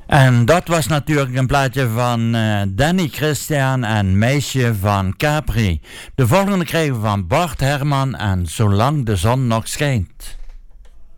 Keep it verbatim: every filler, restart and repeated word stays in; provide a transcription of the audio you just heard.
En dat was natuurlijk een plaatje van uh, Danny Christian en Meisje van Capri. De volgende kregen we van Bart Herman en Zolang de zon nog schijnt.